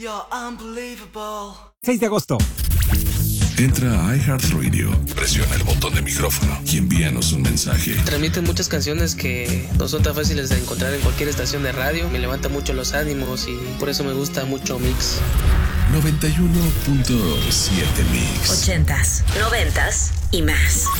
You're unbelievable. 6 de agosto. Entra a iHeartRadio, presiona el botón de micrófono y envíanos un mensaje. Transmiten muchas canciones que no son tan fáciles de encontrar en cualquier estación de radio. Me levanta mucho los ánimos y por eso me gusta mucho Mix. 91.7 Mix. 80s, 90s y más.